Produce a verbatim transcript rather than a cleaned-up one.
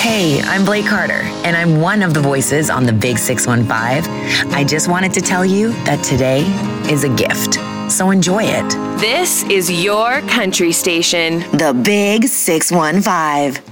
Hey, I'm Blake Carter, and I'm one of the voices on the Big six one five. I just wanted to tell you that today is a gift, so enjoy it. This is your country station. The Big six one five.